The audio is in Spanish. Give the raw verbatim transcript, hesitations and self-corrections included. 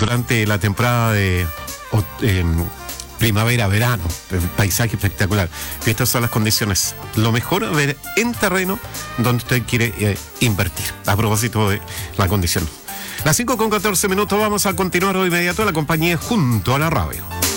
durante la temporada de eh, primavera-verano. Paisaje espectacular. Estas son las condiciones. Lo mejor ver en terreno donde usted quiere eh, invertir. A propósito de la condición. Las cinco con catorce minutos, vamos a continuar hoy inmediato la compañía junto a la radio.